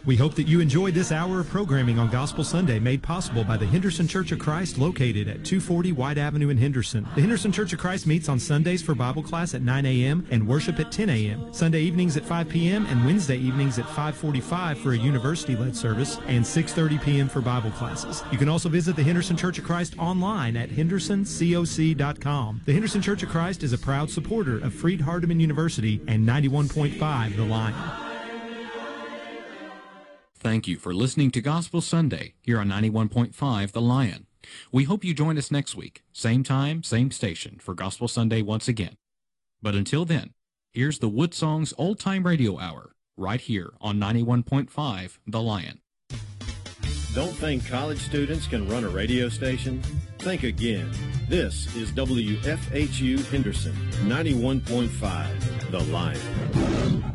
We hope that you enjoyed this hour of programming on Gospel Sunday made possible by the Henderson Church of Christ located at 240 White Avenue in Henderson. The Henderson Church of Christ meets on Sundays for Bible class at 9 a.m. and worship at 10 a.m., Sunday evenings at 5 p.m. and Wednesday evenings at 5:45 for a university-led service and 6:30 p.m. for Bible classes. You can also visit the Henderson Church of Christ online at hendersoncoc.com. The Henderson Church of Christ is a proud supporter of Freed-Hardeman University and 91.5 The Lion. Thank you for listening to Gospel Sunday here on 91.5 The Lion. We hope you join us next week, same time, same station, for Gospel Sunday once again. But until then, here's the Woodsongs Old Time Radio Hour, right here on 91.5 The Lion. Don't think college students can run a radio station? Think again. This is WFHU Henderson, 91.5 The Lion.